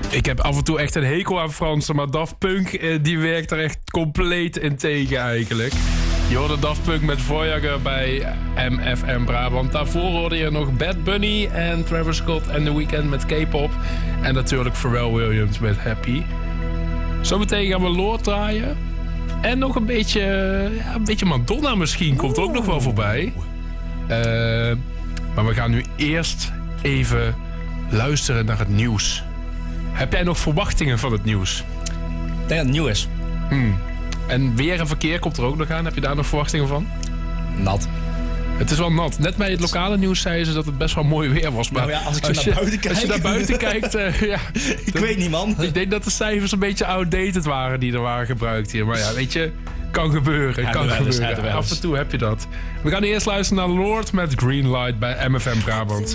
Ik heb af en toe echt een hekel aan Fransen, maar Daft Punk die werkt er echt compleet in tegen eigenlijk. Je hoorde Daft Punk met Voyager bij MFM Brabant. Daarvoor hoorde je nog Bad Bunny en Travis Scott en The Weeknd met K-pop. En natuurlijk Pharrell Williams met Happy. Zometeen gaan we Lorde draaien. En nog een beetje Madonna misschien komt ook nog wel voorbij. Maar we gaan nu eerst even luisteren naar het nieuws. Heb jij nog verwachtingen van het nieuws? Ik denk dat het nieuw is. En weer en verkeer komt er ook nog aan. Heb je daar nog verwachtingen van? Nat. Het is wel nat. Net bij het lokale nieuws zeiden ze dat het best wel mooi weer was. Maar Nou ja, als ik zo naar buiten kijk... Als je naar buiten kijkt... ik weet niet, man. Ik denk dat de cijfers een beetje outdated waren die er waren gebruikt hier. Maar ja, weet je, kan gebeuren. Af en toe heb je dat. We gaan eerst luisteren naar Lorde met Greenlight bij MFM Brabant.